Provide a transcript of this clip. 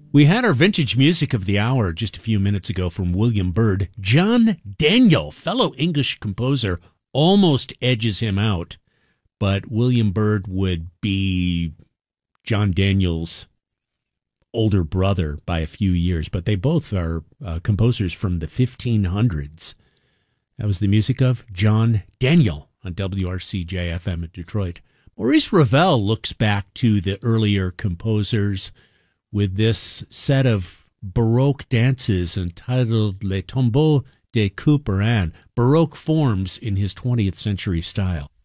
We had our vintage music of the hour just a few minutes ago from William Byrd. John Daniel, fellow English composer, almost edges him out, but William Byrd would be John Daniel's older brother by a few years, but they both are composers from the 1500s. That was the music of John Daniel on WRCJ-FM in Detroit. Maurice Ravel looks back to the earlier composers with this set of Baroque dances entitled Les Tombeaux de Couperin, Baroque forms in his 20th century style.